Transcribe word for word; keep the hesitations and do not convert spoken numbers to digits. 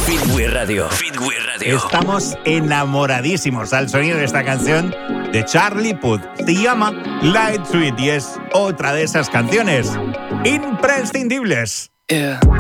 Fitwi Radio. Fitwi Radio. Estamos enamoradísimos al sonido de esta canción de Charlie Puth. Se llama Light Sweet y es otra de esas canciones imprescindibles. Yeah.